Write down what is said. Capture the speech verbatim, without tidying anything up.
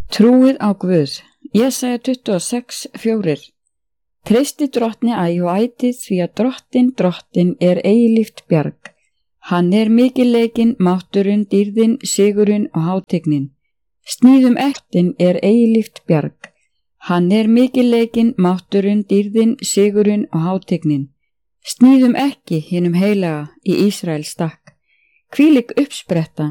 Trúið á Guð. Jesaja tuttugu og sex, fjórir. Treysti drottni æ og ætið því að drottin, drottin er eilíft bjarg. Hann er mikilleikinn, mátturinn, dýrðin, sigurinn og hátignin. Sníðum ektin er eilíft bjarg. Hann er mikilleikinn, mátturinn, dýrðin, sigurinn og hátignin. Sníðum ekki hinum heilaga í Ísraels stakk. Hvílík uppspretta